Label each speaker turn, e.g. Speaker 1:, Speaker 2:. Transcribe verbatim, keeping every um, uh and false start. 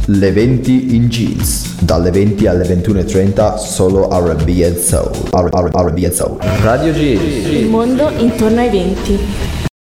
Speaker 1: Le venti in jeans, dalle venti alle ventuno e trenta solo R and B and Soul. R and B and Soul. Radio Jeans.
Speaker 2: Il mondo intorno ai venti.